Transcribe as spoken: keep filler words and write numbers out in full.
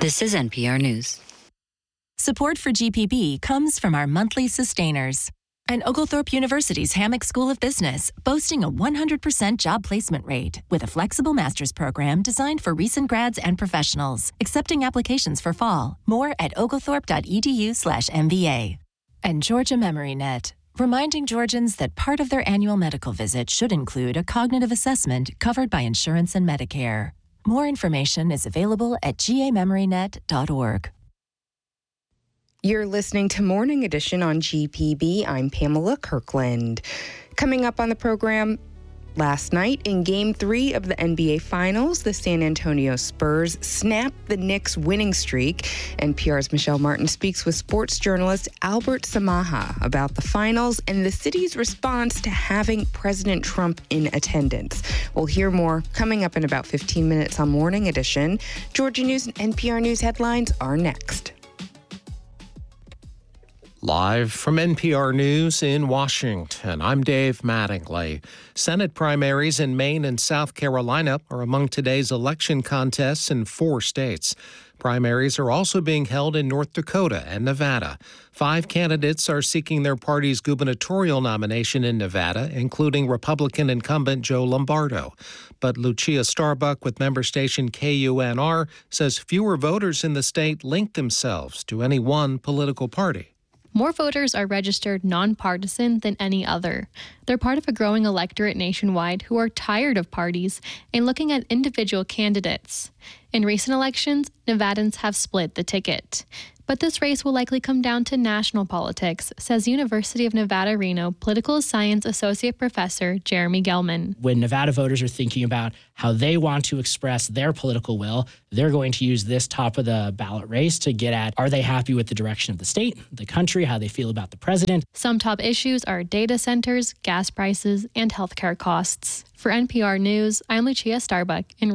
This is N P R News. Support for G P B comes from our monthly sustainers and Oglethorpe University's Hammock School of Business, boasting a one hundred percent job placement rate with a flexible master's program designed for recent grads and professionals, accepting applications for fall. More at oglethorpe.edu slash MBA. And Georgia MemoryNet, reminding Georgians that part of their annual medical visit should include a cognitive assessment covered by insurance and Medicare. More information is available at g a memory net dot org. You're listening to Morning Edition on G P B. I'm Pamela Kirkland. Coming up on the program, last night in Game three of the N B A Finals, the San Antonio Spurs snapped the Knicks' winning streak. N P R's Michelle Martin speaks with sports journalist Albert Samaha about the finals and the city's response to having President Trump in attendance. We'll hear more coming up in about fifteen minutes on Morning Edition. Georgia News and N P R News headlines are next. Live from N P R News in Washington, I'm Dave Mattingly. Senate primaries in Maine and South Carolina are among today's election contests in four states. Primaries are also being held in North Dakota and Nevada. Five candidates are seeking their party's gubernatorial nomination in Nevada, including Republican incumbent Joe Lombardo. But Lucia Starbuck with member station K U N R says fewer voters in the state link themselves to any one political party. More voters are registered nonpartisan than any other. They're part of a growing electorate nationwide who are tired of parties and looking at individual candidates. In recent elections, Nevadans have split the ticket. But this race will likely come down to national politics, says University of Nevada, Reno political science associate professor Jeremy Gelman. When Nevada voters are thinking about how they want to express their political will, they're going to use this top of the ballot race to get at, are they happy with the direction of the state, the country, how they feel about the president? Some top issues are data centers, gas prices, and healthcare costs. For N P R News, I'm Lucia Starbuck in